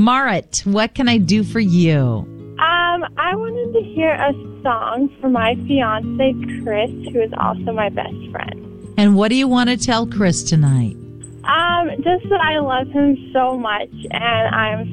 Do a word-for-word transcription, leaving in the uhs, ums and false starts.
Marit, what can I do for you? Um, I wanted to hear a song for my fiance, Chris, who is also my best friend. And what do you want to tell Chris tonight? Um, just that I love him so much, and I'm